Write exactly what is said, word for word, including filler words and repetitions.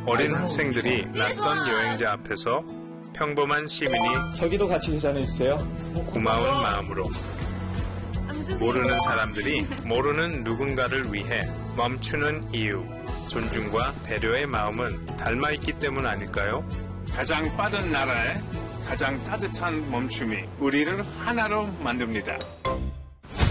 어린 학생들이 낯선 여행자 앞에서 평범한 시민이 저기도 같이 계산해주세요. 고마운 마음으로 모르는 사람들이 모르는 누군가를 위해 멈추는 이유, 존중과 배려의 마음은 닮아있기 때문 아닐까요? 가장 빠른 나라에 가장 따뜻한 멈춤이 우리를 하나로 만듭니다.